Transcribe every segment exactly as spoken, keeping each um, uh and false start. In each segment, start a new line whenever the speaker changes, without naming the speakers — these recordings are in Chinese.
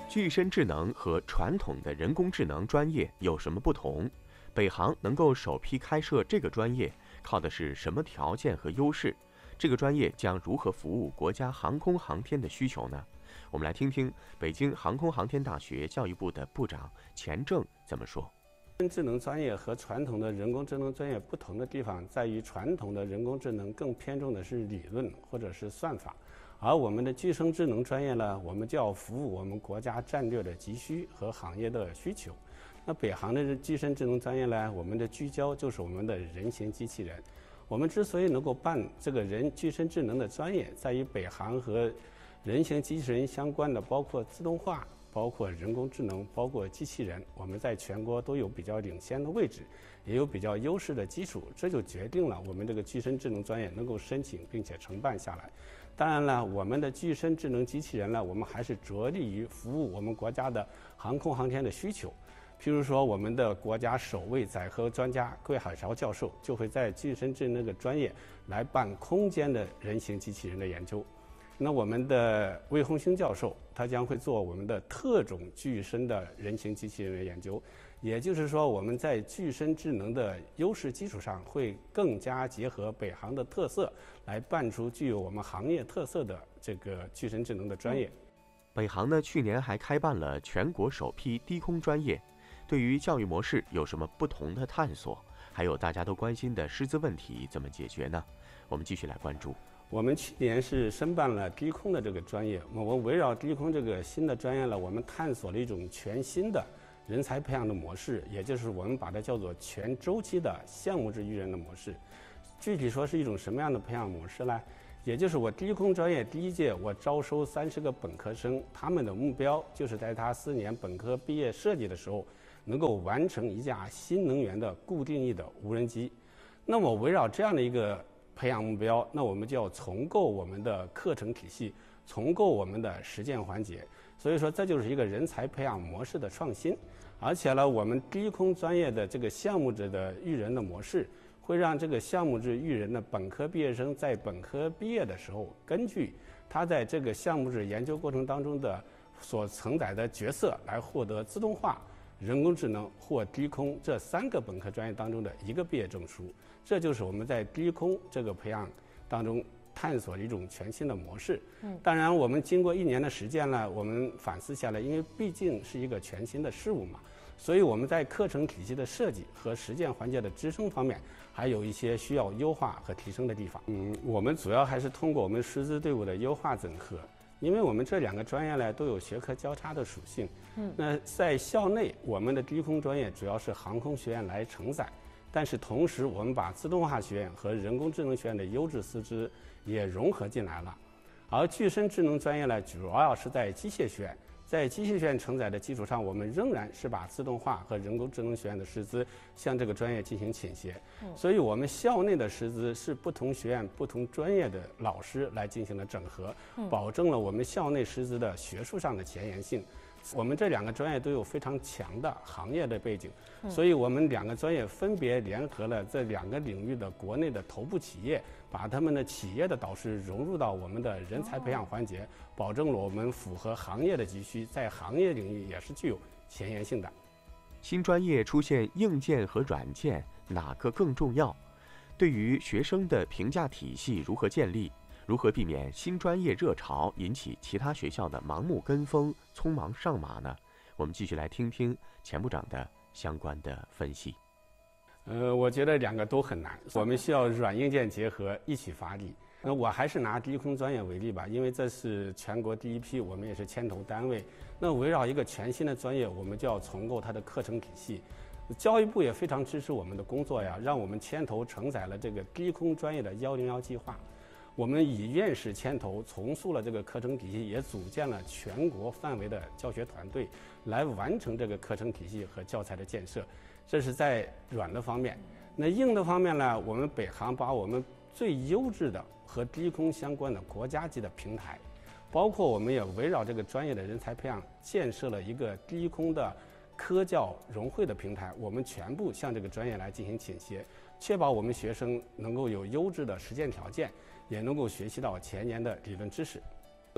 具身智能和传统的人工智能专业有什么不同？北航能够首批开设这个专业，靠的是什么条件和优势？这个专业将如何服务国家航空航天的需求呢？我们来听听北京航空航天大学教育部的部长钱正怎么说。
人工智能专业和传统的人工智能专业不同的地方在于，传统的人工智能更偏重的是理论或者是算法，而我们的具身智能专业呢，我们就要服务我们国家战略的急需和行业的需求。那北航的具身智能专业呢，我们的聚焦就是我们的人形机器人。我们之所以能够办这个人具身智能的专业，在于北航和人形机器人相关的，包括自动化、包括人工智能、包括机器人，我们在全国都有比较领先的位置，也有比较优势的基础，这就决定了我们这个具身智能专业能够申请并且承办下来。当然了，我们的具身智能机器人呢，我们还是着力于服务我们国家的航空航天的需求。譬如说，我们的国家首位载荷专家桂海潮教授就会在具身智能这个专业来办空间的人形机器人的研究。那我们的魏红星教授，他将会做我们的特种具身的人形机器人的研究。也就是说，我们在具身智能的优势基础上，会更加结合北航的特色，来办出具有我们行业特色的这个具身智能的专业。
北航呢，去年还开办了全国首批低空专业。对于教育模式有什么不同的探索？还有大家都关心的师资问题怎么解决呢？我们继续来关注。
我们去年是申办了低空的这个专业，我们围绕低空这个新的专业呢，我们探索了一种全新的人才培养的模式，也就是我们把它叫做全周期的项目制育人的模式。具体说是一种什么样的培养模式呢？也就是我低空专业第一届我招收三十个本科生，他们的目标就是在他四年本科毕业设计的时候，能够完成一架新能源的固定翼的无人机。那么围绕这样的一个培养目标，那我们就要重构我们的课程体系，重构我们的实践环节。所以说，这就是一个人才培养模式的创新。而且呢，我们低空专业的这个项目制的育人的模式，会让这个项目制育人的本科毕业生在本科毕业的时候，根据他在这个项目制研究过程当中的所承载的角色，来获得自动化、人工智能或低空这三个本科专业当中的一个毕业证书。这就是我们在低空这个培养当中探索的一种全新的模式。嗯，当然我们经过一年的实践呢，我们反思下来，因为毕竟是一个全新的事物嘛，所以我们在课程体系的设计和实践环节的支撑方面，还有一些需要优化和提升的地方。嗯，我们主要还是通过我们师资队伍的优化整合。因为我们这两个专业呢都有学科交叉的属性，嗯，那在校内我们的低空专业主要是航空学院来承载，但是同时我们把自动化学院和人工智能学院的优质师资也融合进来了，而具身智能专业呢主要是在机械学院。在机械学院承载的基础上，我们仍然是把自动化和人工智能学院的师资向这个专业进行倾斜。所以我们校内的师资是不同学院、不同专业的老师来进行了整合，保证了我们校内师资的学术上的前沿性。我们这两个专业都有非常强的行业的背景，所以我们两个专业分别联合了这两个领域的国内的头部企业，把他们的企业的导师融入到我们的人才培养环节，保证了我们符合行业的急需，在行业领域也是具有前沿性的。
新专业出现硬件和软件，哪个更重要？对于学生的评价体系如何建立？如何避免新专业热潮引起其他学校的盲目跟风、匆忙上马呢？我们继续来听听钱部长的相关的分析。
呃，我觉得两个都很难，我们需要软硬件结合一起发力。那我还是拿低空专业为例吧，因为这是全国第一批，我们也是牵头单位。那围绕一个全新的专业，我们就要重构它的课程体系。教育部也非常支持我们的工作呀，让我们牵头承载了这个低空专业的幺零幺计划。我们以院士牵头重塑了这个课程体系，也组建了全国范围的教学团队，来完成这个课程体系和教材的建设。这是在软的方面。那硬的方面呢，我们北航把我们最优质的和低空相关的国家级的平台，包括我们也围绕这个专业的人才培养，建设了一个低空的科教融汇的平台，我们全部向这个专业来进行倾斜，确保我们学生能够有优质的实践条件，也能够学习到前沿的理论知识。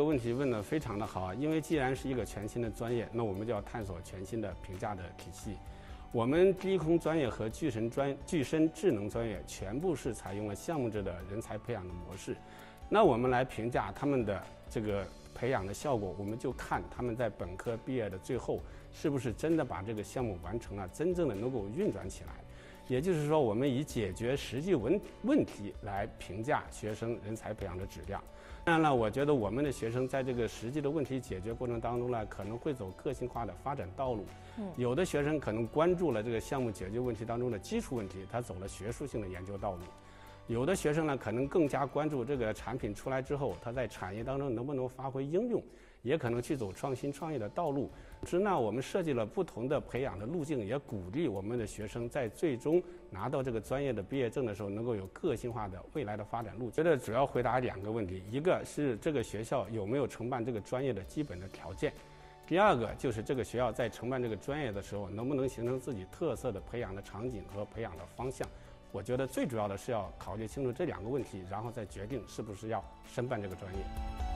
这个问题问得非常的好啊，因为既然是一个全新的专业，那我们就要探索全新的评价的体系。我们低空专业和具身专具身智能专业全部是采用了项目制的人才培养的模式。那我们来评价他们的这个培养的效果，我们就看他们在本科毕业的最后是不是真的把这个项目完成了，真正的能够运转起来。也就是说，我们以解决实际问问题来评价学生人才培养的质量。当然了，我觉得我们的学生在这个实际的问题解决过程当中呢，可能会走个性化的发展道路。嗯，有的学生可能关注了这个项目解决问题当中的基础问题，他走了学术性的研究道路。有的学生呢，可能更加关注这个产品出来之后，它在产业当中能不能发挥应用，也可能去走创新创业的道路。之呢，我们设计了不同的培养的路径，也鼓励我们的学生在最终拿到这个专业的毕业证的时候，能够有个性化的未来的发展路径。觉得主要回答两个问题，一个是这个学校有没有承办这个专业的基本的条件，第二个就是这个学校在承办这个专业的时候，能不能形成自己特色的培养的场景和培养的方向。我觉得最主要的是要考虑清楚这两个问题，然后再决定是不是要申办这个专业。